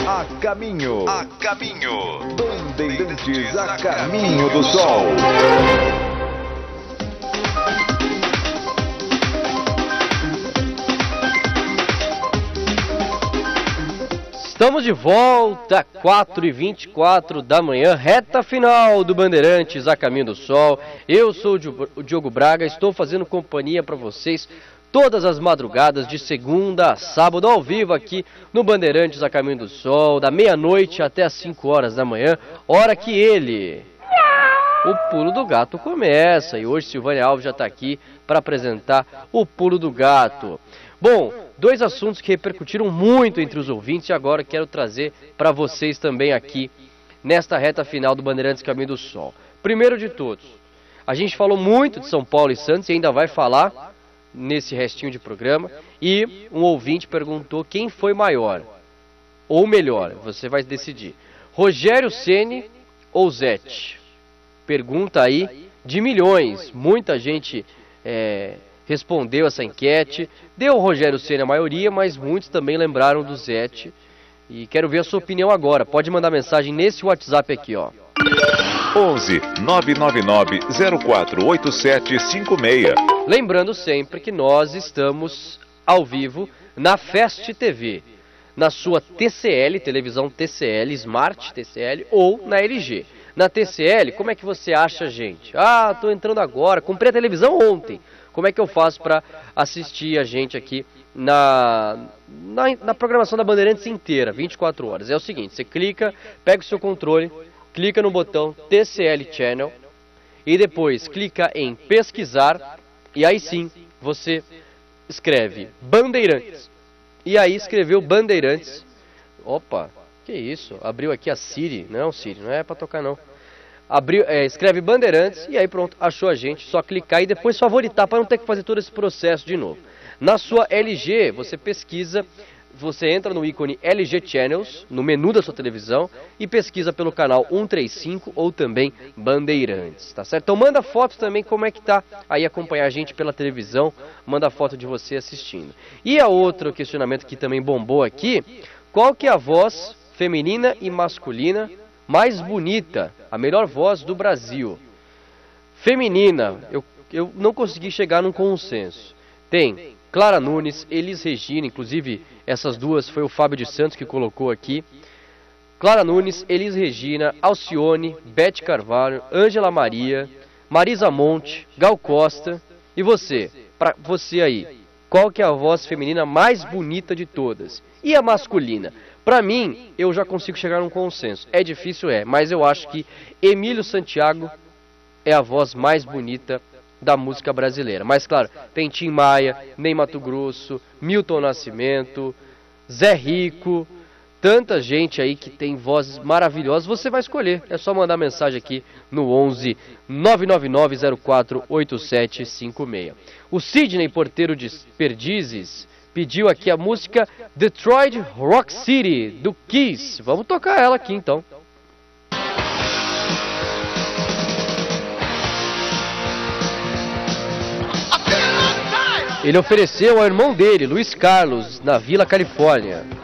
A caminho. Bandeirantes a caminho do sol. Estamos de volta, 4h24 da manhã, reta final do Bandeirantes a Caminho do Sol. Eu sou o Diogo Braga, estou fazendo companhia para vocês todas as madrugadas, de segunda a sábado, ao vivo aqui no Bandeirantes a Caminho do Sol, da meia-noite até as 5 horas da manhã, hora que ele, o Pulo do Gato, começa. E hoje Silvânia Alves já está aqui para apresentar o Pulo do Gato. Bom, dois assuntos que repercutiram muito entre os ouvintes e agora quero trazer para vocês também aqui nesta reta final do Bandeirantes Caminho do Sol. Primeiro de todos, a gente falou muito de São Paulo e Santos e ainda vai falar nesse restinho de programa, e um ouvinte perguntou quem foi maior ou melhor, você vai decidir, Rogério Ceni ou Zete? Pergunta aí de milhões, muita gente respondeu essa enquete, deu o Rogério Ceni a maioria, mas muitos também lembraram do Zete. E quero ver a sua opinião agora. Pode mandar mensagem nesse WhatsApp aqui, ó. 11 999 048756. Lembrando sempre que nós estamos ao vivo na Fest TV, na sua TCL, televisão TCL, Smart TCL ou na LG. Na TCL, como é que você acha a gente? Ah, tô entrando agora, comprei a televisão ontem. Como é que eu faço para assistir a gente aqui na programação da Bandeirantes inteira, 24 horas? É o seguinte, você clica, pega o seu controle, clica no botão TCL Channel e depois clica em pesquisar e aí sim você escreve Bandeirantes. E aí escreveu Bandeirantes. Opa, que isso? Abriu aqui a Siri. Não, Siri, não é para tocar não. Escreve Bandeirantes e aí pronto, achou a gente, só clicar e depois favoritar para não ter que fazer todo esse processo de novo. Na sua LG, você pesquisa, você entra no ícone LG Channels, no menu da sua televisão e pesquisa pelo canal 135 ou também Bandeirantes, tá certo? Então manda foto também como é que tá aí acompanhar a gente pela televisão, manda foto de você assistindo. E a outro questionamento que também bombou aqui, qual que é a voz feminina e masculina mais bonita, a melhor voz do Brasil? Feminina, eu não consegui chegar num consenso. Tem Clara Nunes, Elis Regina, inclusive essas duas foi o Fábio de Santos que colocou aqui. Clara Nunes, Elis Regina, Alcione, Beth Carvalho, Ângela Maria, Marisa Monte, Gal Costa. E você? Pra você aí, qual que é a voz feminina mais bonita de todas? E a masculina? Pra mim, eu já consigo chegar num consenso. É difícil, mas eu acho que Emílio Santiago é a voz mais bonita da música brasileira. Mas claro, tem Tim Maia, Ney Matogrosso, Milton Nascimento, Zé Rico, tanta gente aí que tem vozes maravilhosas. Você vai escolher, é só mandar mensagem aqui no 11 999 048756. O Sidney, porteiro de Perdizes, pediu aqui a música Detroit Rock City, do Kiss. Vamos tocar ela aqui então. Ele ofereceu ao irmão dele, Luiz Carlos, na Vila Califórnia.